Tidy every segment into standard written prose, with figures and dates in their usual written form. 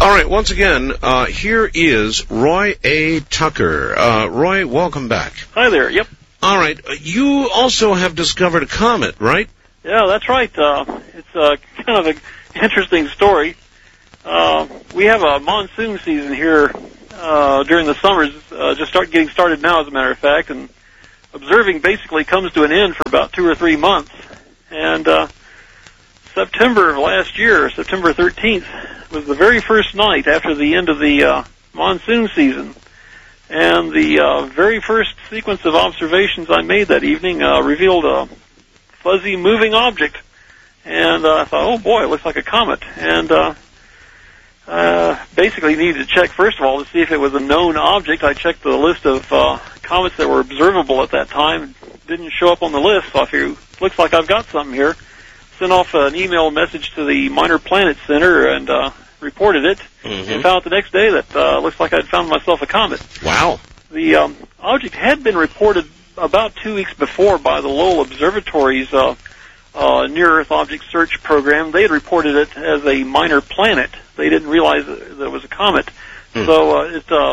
All right, once again, here is Roy A. Tucker. Roy, welcome back. Hi there, yep. All right, you also have discovered a comet, right? Yeah, that's right. It's kind of an interesting story. We have a monsoon season here during the summers, getting started now, as a matter of fact, and observing basically comes to an end for about 2 or 3 months. And September of last year, September 13th, was the very first night after the end of the monsoon season. And the very first sequence of observations I made that evening revealed a fuzzy moving object. And I thought, oh boy, it looks like a comet. And basically needed to check, first of all, to see if it was a known object. I checked the list of comets that were observable at that time. It didn't show up on the list, so I figured, looks like I've got something here. Sent off an email message to the Minor Planet Center and reported it, and found out the next day that looks like I'd found myself a comet. Wow. The object had been reported about 2 weeks before by the Lowell Observatory's Near-Earth Object Search Program. They had reported it as a minor planet. They didn't realize that it was a comet. So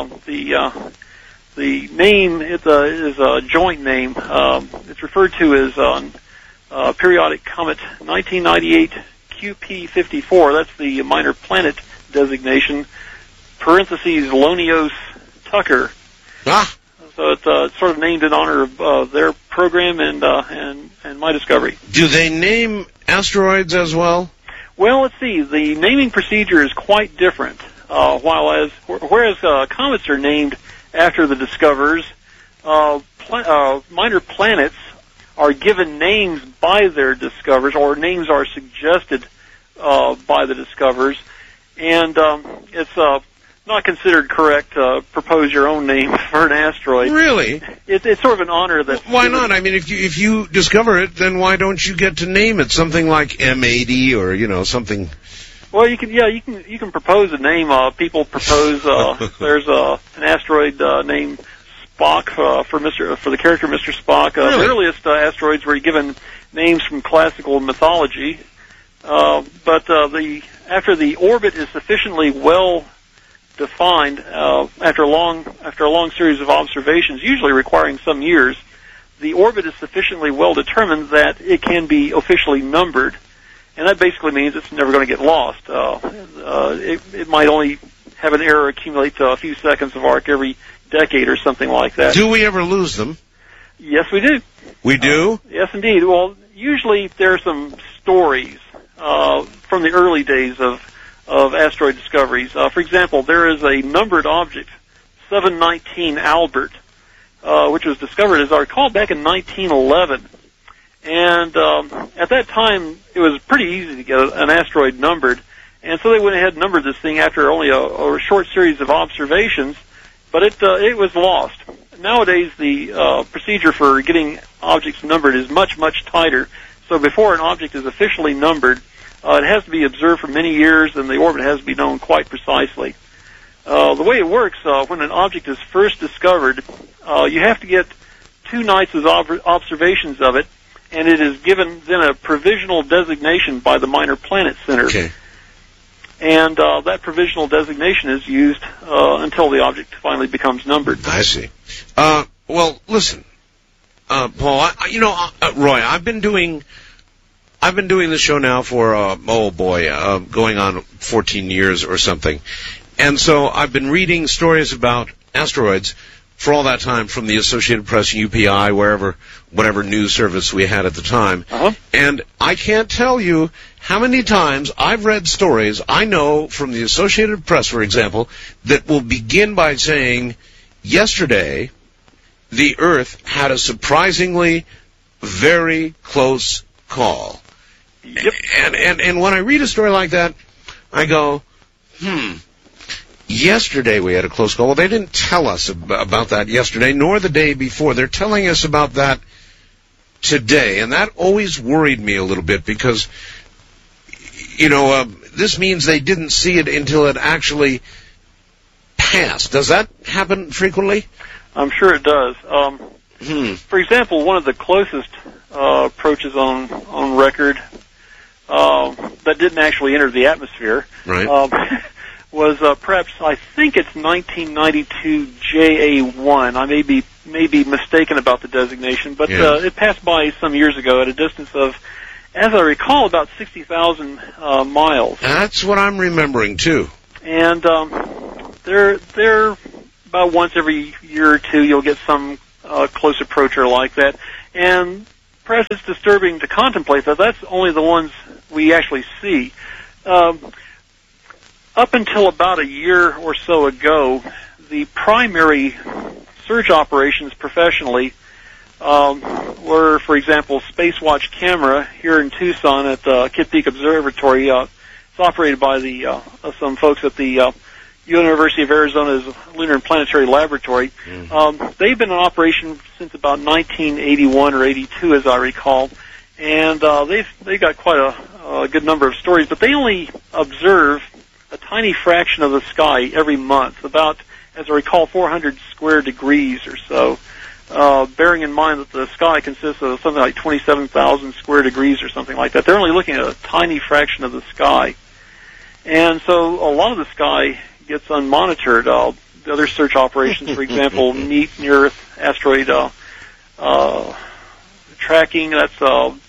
the name is a joint name. It's referred to as periodic comet 1998 QP54. That's the minor planet designation. Parentheses Lonios Tucker. Ah. So it's sort of named in honor of their program and my discovery. Do they name asteroids as well? Well, let's see. The naming procedure is quite different. Whereas comets are named after the discoverers, minor planets are given names by their discoverers, or names are suggested by the discoverers, and it's not considered correct to propose your own name for an asteroid. Really? It's sort of an honor that. Why not? I mean, if you discover it, then why don't you get to name it something like M80 or something? Well, you can propose a name. People propose. There's an asteroid named Spock for the character Mr. Spock. Really? The earliest asteroids were given names from classical mythology, but after the orbit is sufficiently well defined, after a long series of observations, usually requiring some years, the orbit is sufficiently well determined that it can be officially numbered, and that basically means it's never going to get lost. It might only have an error accumulate to a few seconds of arc every decade or something like that. Do we ever lose them? Yes, we do. We do? Yes, indeed. Well, usually there are some stories from the early days of asteroid discoveries. For example, there is a numbered object, 719 Albert, which was discovered, as I recall, back in 1911. And at that time, it was pretty easy to get an asteroid numbered. And so they went ahead and numbered this thing after only a short series of observations, but it was lost. Nowadays, the procedure for getting objects numbered is much, much tighter. So before an object is officially numbered, it has to be observed for many years, and the orbit has to be known quite precisely. The way it works, when an object is first discovered, you have to get 2 nights of observations of it, and it is given then a provisional designation by the Minor Planet Center. Okay. And that provisional designation is used until the object finally becomes numbered. I see. Well, listen, Paul. Roy, I've been doing this show now for going on 14 years or something, and so I've been reading stories about asteroids for all that time from the Associated Press, UPI, whatever news service we had at the time. And I can't tell you how many times I've read stories I know from the Associated Press, for example, that will begin by saying, yesterday, the Earth had a surprisingly very close call. Yep. And when I read a story like that, I go, yesterday we had a close call. Well, they didn't tell us about that yesterday, nor the day before. They're telling us about that today, and that always worried me a little bit because, this means they didn't see it until it actually passed. Does that happen frequently? I'm sure it does. For example, one of the closest approaches on record that didn't actually enter the atmosphere, right, was perhaps, I think it's 1992 JA1. I may be mistaken about the designation, but it passed by some years ago at a distance of, as I recall, about 60,000 miles. That's what I'm remembering too. And they're about once every year or two you'll get some close approacher like that. And perhaps it's disturbing to contemplate that that's only the ones we actually see. Up until about a year or so ago, the primary search operations professionally were, for example, Spacewatch Camera here in Tucson at Kitt Peak Observatory. It's operated by some folks at the University of Arizona's Lunar and Planetary Laboratory. They've been in operation since about 1981 or 82, as I recall, and they've got quite a good number of stories. But they only observe a tiny fraction of the sky every month, about, as I recall, 400 square degrees or so. Bearing in mind that the sky consists of something like 27,000 square degrees or something like that, they're only looking at a tiny fraction of the sky. And so a lot of the sky gets unmonitored. The other search operations, for example, NEAT, Near-Earth Asteroid Tracking, that's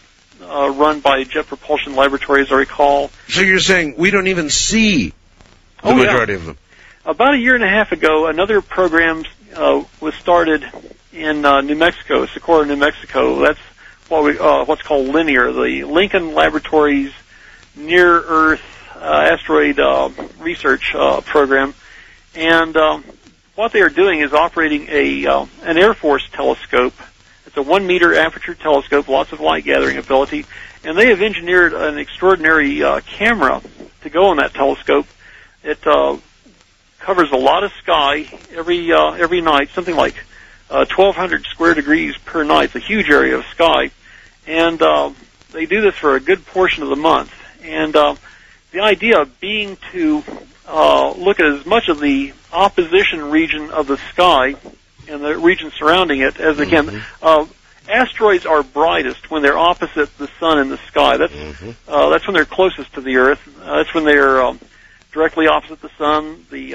run by Jet Propulsion Laboratory, as I recall. So you're saying we don't even see the majority of them? About a year and a half ago, another program was started in New Mexico, Socorro, New Mexico. That's what's called LINEAR, the Lincoln Laboratories Near-Earth Asteroid Research Program. And what they are doing is operating an Air Force telescope. It's a 1-meter aperture telescope, lots of light gathering ability, and they have engineered an extraordinary camera to go on that telescope. It covers a lot of sky every night, something like 1,200 square degrees per night. It's a huge area of sky, and they do this for a good portion of the month. And the idea being to look at as much of the opposition region of the sky and the region surrounding it as they can. Asteroids are brightest when they're opposite the sun in the sky. That's when they're closest to the Earth. That's when they're directly opposite the sun. The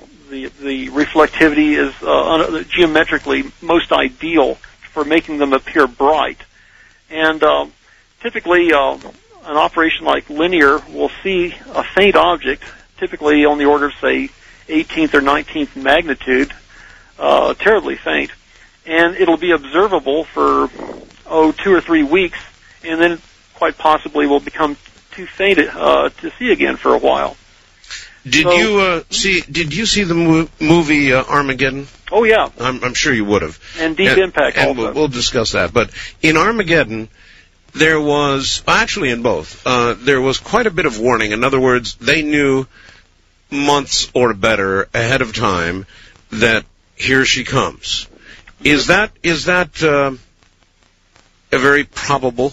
reflectivity is geometrically most ideal for making them appear bright. And typically, an operation like LINEAR will see a faint object, typically on the order of, say, 18th or 19th magnitude, terribly faint, and it'll be observable for 2 or 3 weeks, and then quite possibly will become too faint to see again for a while. Did you see the movie Armageddon? Oh yeah, I'm sure you would have. And Deep Impact also. And we'll discuss that. But in Armageddon, there was actually in both there was quite a bit of warning. In other words, they knew months or better ahead of time that here she comes. Is that a very probable?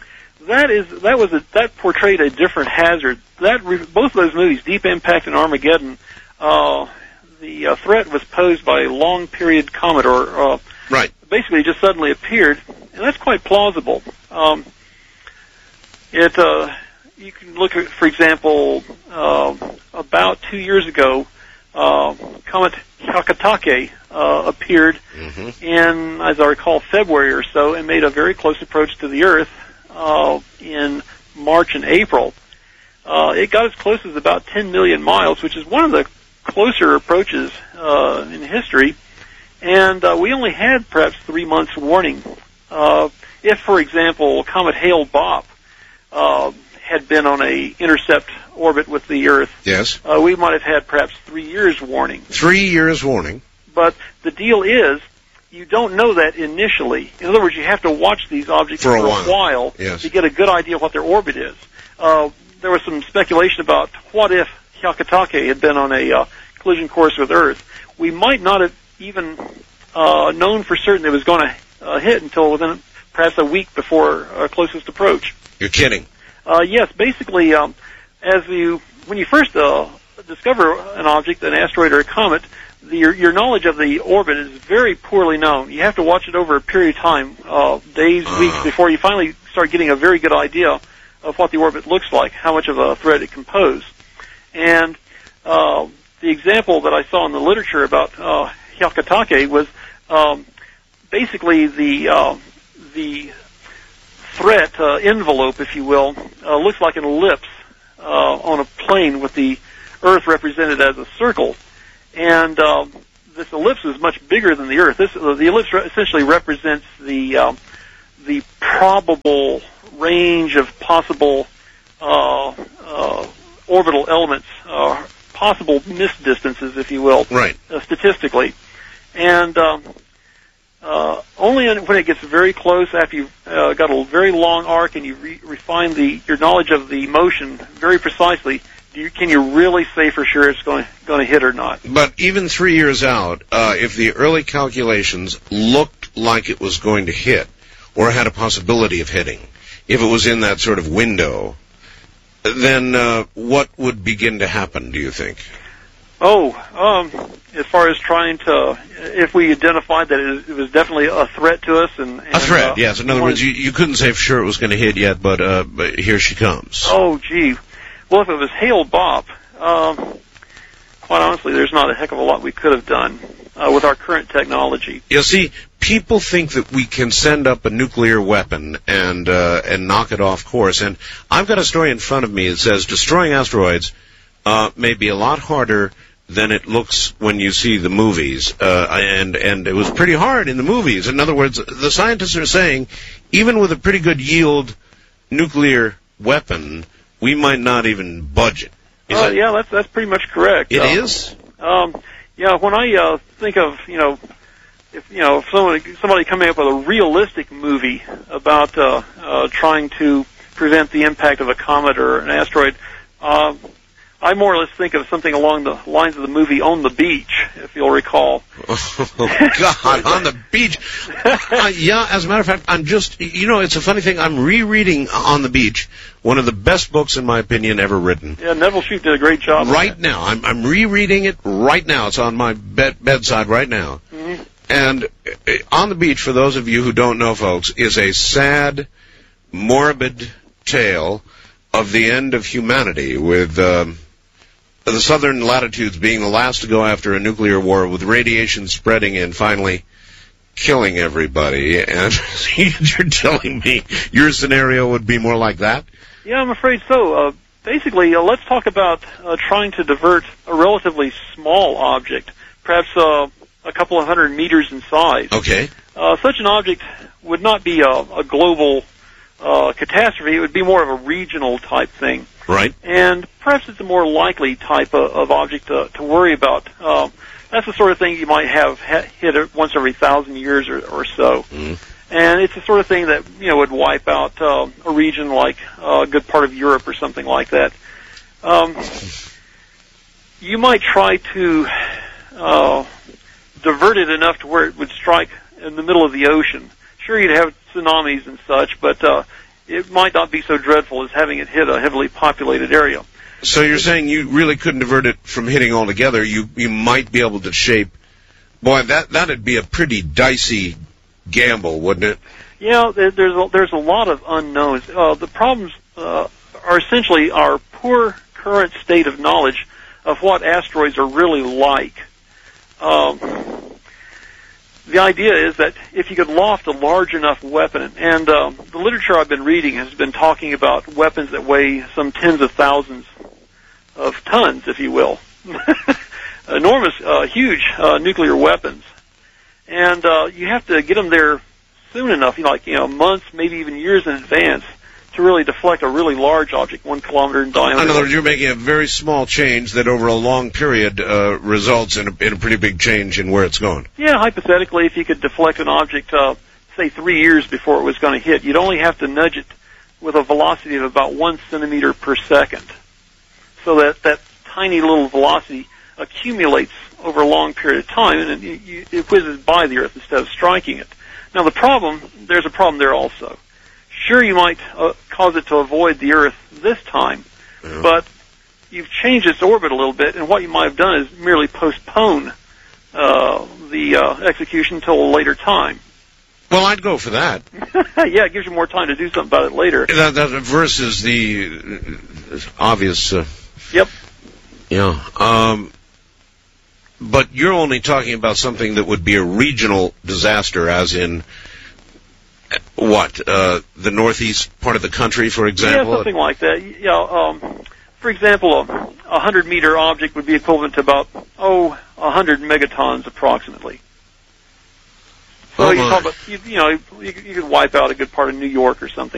That portrayed a different hazard. Both of those movies, Deep Impact and Armageddon, the threat was posed by a long period comet, or right. Basically just suddenly appeared, and that's quite plausible. You can look at, for example, about 2 years ago, comet Hyakutake appeared in, as I recall, February or so, and made a very close approach to the Earth in March and April. It got as close as about 10 million miles, which is one of the closer approaches in history, and we only had perhaps 3 months warning. If, for example, Comet Hale-Bopp had been on a intercept orbit with the Earth, yes, we might have had perhaps 3 years warning. 3 years warning. But the deal is, you don't know that initially. In other words, you have to watch these objects for a while yes, to get a good idea of what their orbit is. There was some speculation about what if Hyakutake had been on a collision course with Earth. We might not have even known for certain it was going to hit until within perhaps a week before our closest approach. You're kidding. Yes, basically, when you first discover an object, an asteroid or a comet, your knowledge of the orbit is very poorly known. You have to watch it over a period of time, days, weeks, before you finally start getting a very good idea of what the orbit looks like, how much of a threat it can pose. And the example that I saw in the literature about Hyakutake was basically the threat envelope, if you will, looks like an ellipse on a plane with the Earth represented as a circle. And this ellipse is much bigger than the Earth. The ellipse essentially represents the probable range of possible orbital elements, possible missed distances, if you will, right, statistically. And only when it gets very close, after you've got a very long arc and you refine your knowledge of the motion very precisely, can you really say for sure it's going to hit or not? But even 3 years out, if the early calculations looked like it was going to hit, or had a possibility of hitting, if it was in that sort of window, then what would begin to happen, do you think? As far as trying to, if we identified that it was definitely a threat to us, and a threat, yes. In other words, you couldn't say for sure it was going to hit yet, but here she comes. Oh, gee. Well, if it was Hale-Bopp, quite honestly, there's not a heck of a lot we could have done with our current technology. You see, people think that we can send up a nuclear weapon and knock it off course. And I've got a story in front of me that says destroying asteroids may be a lot harder than it looks when you see the movies. And it was pretty hard in the movies. In other words, the scientists are saying even with a pretty good yield nuclear weapon, we might not even budge it. Yeah, that's pretty much correct. It is? Yeah, when I think of, if somebody coming up with a realistic movie about trying to prevent the impact of a comet or an asteroid, I more or less think of something along the lines of the movie On the Beach, if you'll recall. Oh, God, On the Beach. Yeah, as a matter of fact, I'm just, it's a funny thing. I'm rereading On the Beach, one of the best books, in my opinion, ever written. Yeah, Neville Shute did a great job. Right now. I'm rereading it right now. It's on my bedside right now. Mm-hmm. And On the Beach, for those of you who don't know, folks, is a sad, morbid tale of the end of humanity, with the southern latitudes being the last to go after a nuclear war, with radiation spreading and finally killing everybody. And you're telling me your scenario would be more like that? Yeah, I'm afraid so. Basically, let's talk about trying to divert a relatively small object, perhaps a couple of 100 meters in size. Okay. Such an object would not be a global catastrophe. It would be more of a regional type thing. Right. And perhaps it's a more likely type of object to worry about. That's the sort of thing you might have hit once every 1,000 years or so. Mm. And it's the sort of thing that, would wipe out a region like a good part of Europe or something like that. You might try to divert it enough to where it would strike in the middle of the ocean. Sure, you'd have tsunamis and such, but it might not be so dreadful as having it hit a heavily populated area. So you're saying you really couldn't divert it from hitting altogether. You might be able to shape. Boy, that'd be a pretty dicey gamble, wouldn't it? Yeah, there's a lot of unknowns. The problems are essentially our poor current state of knowledge of what asteroids are really like. The idea is that if you could loft a large enough weapon, and the literature I've been reading has been talking about weapons that weigh some tens of thousands of tons, if you will. Enormous, huge nuclear weapons. And you have to get them there soon enough, months, maybe even years in advance, to really deflect a really large object, 1 kilometer in diameter. In other words, you're making a very small change that over a long period results in a pretty big change in where it's going. Yeah, hypothetically, if you could deflect an object, say 3 years before it was going to hit, you'd only have to nudge it with a velocity of about 1 centimeter per second. So that tiny little velocity accumulates over a long period of time, and it whizzes by the Earth instead of striking it. Now, there's a problem there also. Sure, you might cause it to avoid the Earth this time, but you've changed its orbit a little bit, and what you might have done is merely postpone the execution until a later time. Well, I'd go for that. Yeah, it gives you more time to do something about it later. That versus the obvious... Yep. Yeah. But you're only talking about something that would be a regional disaster, as in what? The northeast part of the country, for example? Yeah, something like that. Yeah. For example, a 100-meter object would be equivalent to about 100 megatons approximately. So you talk about, you could wipe out a good part of New York or something